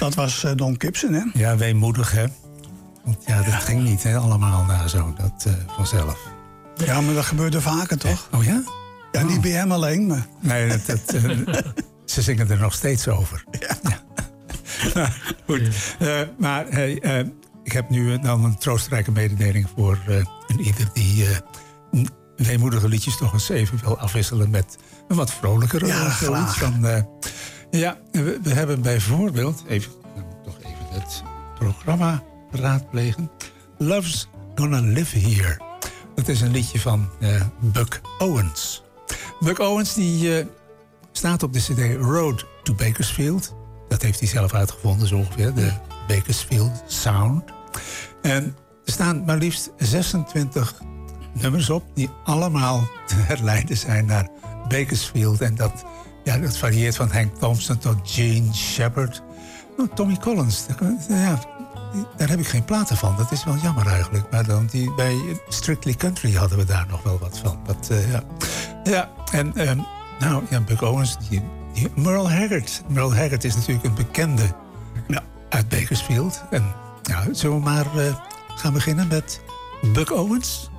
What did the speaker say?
Dat was Don Gibson, hè? Ja, weemoedig, hè? Want ja, dat ging niet, hè, allemaal zo, dat vanzelf. Ja, maar dat gebeurde vaker, toch? Oh ja? Ja, niet bij hem alleen, maar... Nee, ze zingen er nog steeds over. Ja. Goed. Maar ik heb nu dan een troostrijke mededeling voor ieder die weemoedige liedjes toch eens even wil afwisselen met een wat vrolijkere. Ja, graag. We hebben bijvoorbeeld, dan moet ik toch even het programma raadplegen. Love's Gonna Live Here. Dat is een liedje van Buck Owens. Buck Owens die staat op de cd Road to Bakersfield. Dat heeft hij zelf uitgevonden, zo ongeveer. De Bakersfield Sound. En er staan maar liefst 26 nummers op die allemaal te herleiden zijn naar Bakersfield. En dat varieert van Hank Thompson tot Gene Shepard. Tommy Collins, daar heb ik geen platen van. Dat is wel jammer eigenlijk. Maar dan bij Strictly Country hadden we daar nog wel wat van. Buck Owens, Merle Haggard. Merle Haggard is natuurlijk een bekende uit Bakersfield. En zullen we maar gaan beginnen met Buck Owens?